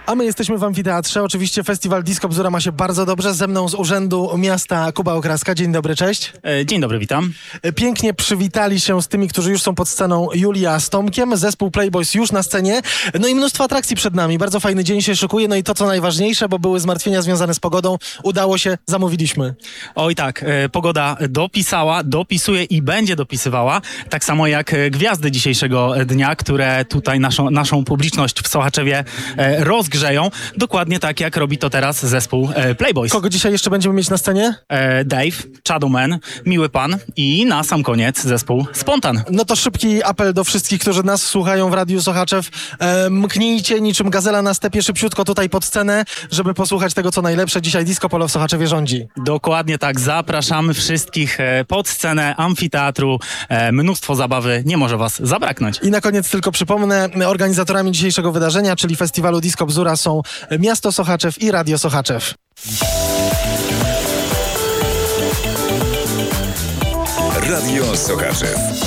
A my jesteśmy w amfiteatrze. Oczywiście festiwal Disco Bzura ma się bardzo dobrze. Ze mną z Urzędu Miasta Kuba Okraska. Dzień dobry, cześć. Dzień dobry, witam. Pięknie przywitali się z tymi, którzy już są pod sceną, Julia z Tomkiem. Zespół Playboys już na scenie. No i mnóstwo atrakcji przed nami. Bardzo fajny dzień się szykuje. No i to, co najważniejsze, bo były zmartwienia związane z pogodą. Udało się, zamówiliśmy. Oj tak, pogoda dopisuje i będzie dopisywała. Tak samo jak gwiazdy dzisiejszego dnia, które tutaj naszą publiczność w Sochaczewie rozgrzeją. Dokładnie tak, jak robi to teraz zespół Playboys. Kogo dzisiaj jeszcze będziemy mieć na scenie? Dave, Shadowman, Miły Pan i na sam koniec zespół Spontan. No to szybki apel do wszystkich, którzy nas słuchają w Radiu Sochaczew. Mknijcie niczym gazela na stepie szybciutko tutaj pod scenę, żeby posłuchać tego, co najlepsze. Dzisiaj Disco Polo w Sochaczewie rządzi. Dokładnie tak, zapraszamy wszystkich pod scenę amfiteatru. Mnóstwo zabawy, nie może was zabraknąć. I na koniec tylko przypomnę, organizatorami dzisiejszego wydarzenia, czyli festiwalu Disco Bzura, są Miasto Sochaczew i Radio Sochaczew. Radio Sochaczew.